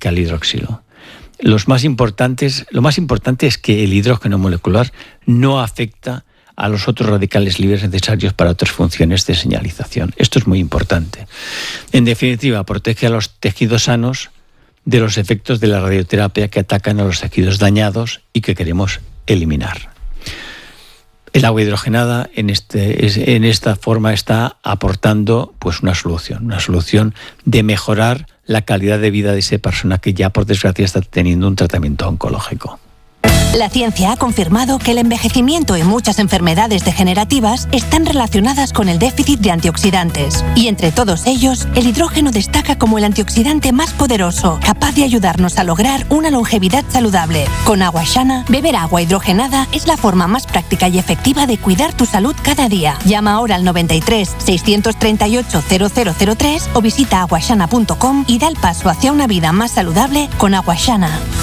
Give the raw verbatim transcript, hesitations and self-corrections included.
que al hidroxilo. Los más importantes, lo más importante es que el hidrógeno molecular no afecta a los otros radicales libres necesarios para otras funciones de señalización. Esto es muy importante. En definitiva, protege a los tejidos sanos de los efectos de la radioterapia que atacan a los tejidos dañados y que queremos eliminar. El agua hidrogenada en, este, en esta forma está aportando pues, una solución, una solución de mejorar la calidad de vida de esa persona que ya por desgracia está teniendo un tratamiento oncológico. La ciencia ha confirmado que el envejecimiento y muchas enfermedades degenerativas están relacionadas con el déficit de antioxidantes. Y entre todos ellos, el hidrógeno destaca como el antioxidante más poderoso, capaz de ayudarnos a lograr una longevidad saludable. Con Aguashana, beber agua hidrogenada es la forma más práctica y efectiva de cuidar tu salud cada día. Llama ahora al noventa y tres, seiscientos treinta y ocho, cero cero cero tres o visita aguashana punto com y da el paso hacia una vida más saludable con Aguashana.